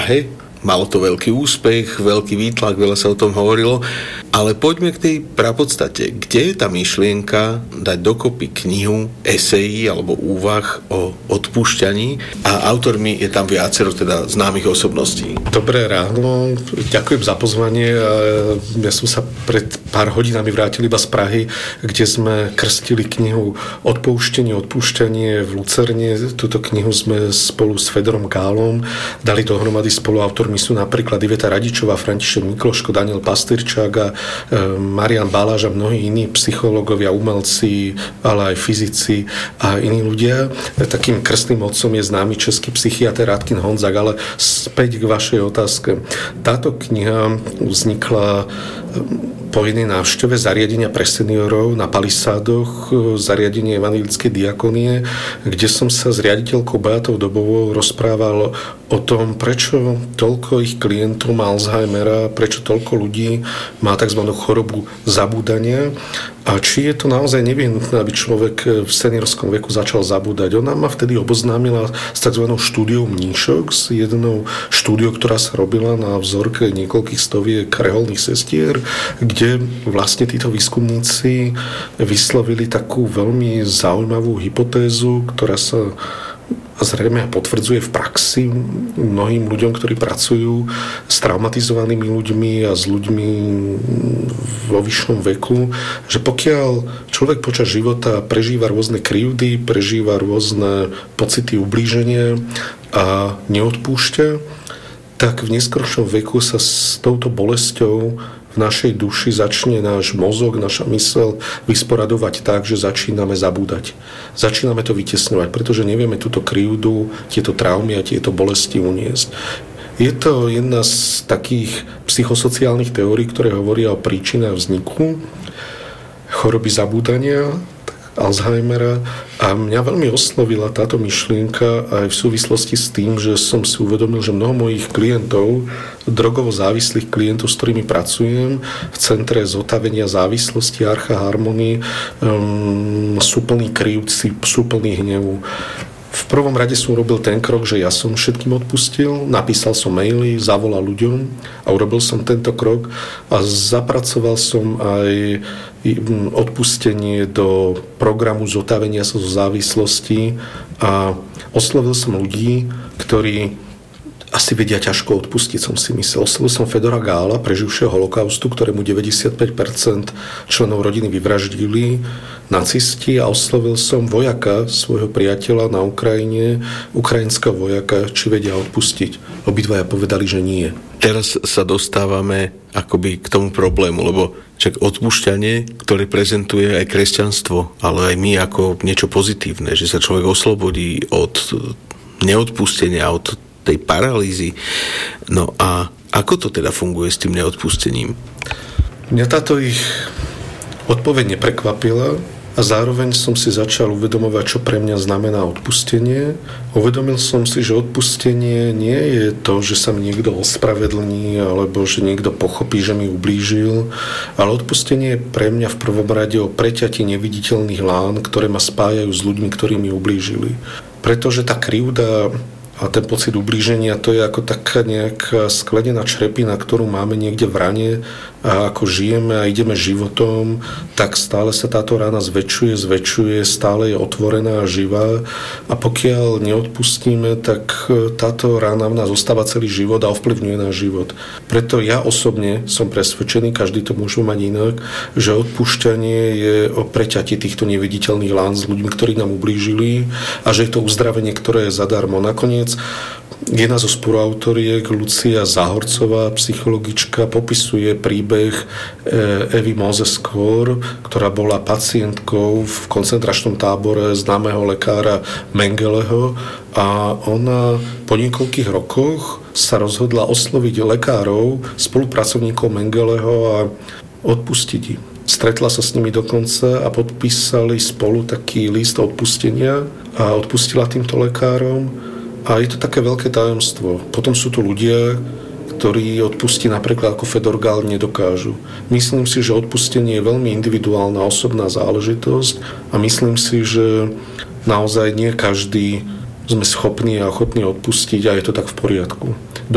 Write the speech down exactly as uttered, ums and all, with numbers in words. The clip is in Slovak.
Prahe. Malo to veľký úspech, veľký výtlak, veľa sa o tom hovorilo, ale poďme k tej prapodstate. Kde je tá myšlienka dať dokopy knihu, esejí alebo úvah o odpúšťaní a autormi je tam viacero teda známych osobností. Dobré ráno, ďakujem za pozvanie. Ja som sa pred pár hodinami vrátil iba z Prahy, kde sme krstili knihu Odpouštenie, odpúšťanie v Lucerne. Túto knihu sme spolu s Fedorom Gálom dali dohromady spoluautor. My sú napríklad Iveta Radičová, František Mikloško, Daniel Pastyrčák a e, Marian Baláž a mnohí iní psychológovia, umelci, ale aj fyzici a iní ľudia. Takým krstným otcom je známy český psychiatr Radkin Honzák, ale späť k vašej otázke. Táto kniha vznikla po jednej návšteve zariadenia pre seniorov na Palisádoch, zariadenie Evanjelickej diakonie, kde som sa s riaditeľkou Beatou Dobovou rozprával o tom, prečo toľko ich klientov má Alzheimera, prečo toľko ľudí má tzv. Chorobu zabúdania a či je to naozaj nevyhnutné, aby človek v seniorskom veku začal zabúdať. Ona ma vtedy oboznámila s tzv. Štúdiou Mníšok, s jednou štúdiou, ktorá sa robila na vzorke niekoľkých stoviek reholných sestier, kde vlastne títo výskumníci vyslovili takú veľmi zaujímavú hypotézu, ktorá sa zrejme potvrdzuje v praxi mnohým ľuďom, ktorí pracujú s traumatizovanými ľuďmi a s ľuďmi vo vyššom veku, že pokiaľ človek počas života prežíva rôzne krivdy, prežíva rôzne pocity ublíženia a neodpúšťa, tak v neskoršom veku sa s touto bolesťou v našej duši začne náš mozog, naša myseľ vysporadovať tak, že začíname zabúdať. Začíname to vytesňovať, pretože nevieme túto krivdu, tieto traumy a tieto bolesti uniesť. Je to jedna z takých psychosociálnych teórií, ktoré hovoria o príčinách vzniku choroby zabúdania, Alzheimera, a mňa veľmi oslovila táto myšlienka aj v súvislosti s tým, že som si uvedomil, že mnoho mojich klientov, drogovo závislých klientov, s ktorými pracujem v Centre zotavenia závislosti Archa Harmonii, um, sú plní krivci, sú plní hnevu. V prvom rade som urobil ten krok, že ja som všetkým odpustil, napísal som maily, zavolal ľuďom a urobil som tento krok a zapracoval som aj odpustenie do programu zotavenia sa zo závislosti a oslovil som ľudí, ktorí asi vedia ťažko odpustiť, som si myslel. Oslovil som Fedora Gála, preživšieho holokaustu, ktorému deväťdesiatpäť percent členov rodiny vyvraždili nacisti, a oslovil som vojaka, svojho priateľa na Ukrajine, ukrajinského vojaka, či vedia odpustiť. Obidvaja povedali, že nie. Teraz sa dostávame akoby k tomu problému, lebo však odpúšťanie, ktoré prezentuje aj kresťanstvo, ale aj my ako niečo pozitívne, že sa človek oslobodí od neodpustenia, od tej paralýzy. No a ako to teda funguje s tým neodpustením? Mňa táto ich odpoveď neprekvapila a zároveň som si začal uvedomovať, čo pre mňa znamená odpustenie. Uvedomil som si, že odpustenie nie je to, že sa mi niekto ospravedlní alebo že niekto pochopí, že mi ublížil, ale odpustenie je pre mňa v prvom rade o preťatí neviditeľných lán, ktoré ma spájajú s ľuďmi, ktorí mi ublížili. Pretože tá krivda a ten pocit ublíženia, to je ako taká nejaká sklenená črepina, ktorú máme niekde v rane, a ako žijeme a ideme životom, tak stále sa táto rana zväčšuje, zväčšuje, stále je otvorená a živá, a pokiaľ neodpustíme, tak táto rana v nás zostáva celý život a ovplyvňuje náš život. Preto ja osobne som presvedčený, každý to môže mať inak, že odpúšťanie je o preťatí týchto neviditeľných lán s ľuďmi, ktorí nám ublížili, a že je to uzdravenie, ktoré je zadarmo. Nakoniec jedna zo spoluautoriek, Lucia Záhorcová, psychologička, popisuje príbeh Evy Moses-Kor, ktorá bola pacientkou v koncentračnom tábore známeho lekára Mengeleho, a ona po niekoľkých rokoch sa rozhodla osloviť lekárov, spolupracovníkov Mengeleho, a odpustiť im. Stretla sa s nimi dokonca a podpísali spolu taký list odpustenia a odpustila týmto lekárom. A je to také veľké tajomstvo. Potom sú tu ľudia, ktorí odpustiť napríklad ako Fedor Gál nedokážu. Myslím si, že odpustenie je veľmi individuálna, osobná záležitosť, a myslím si, že naozaj nie každý sme schopní a ochotní odpustiť, a je to tak v poriadku.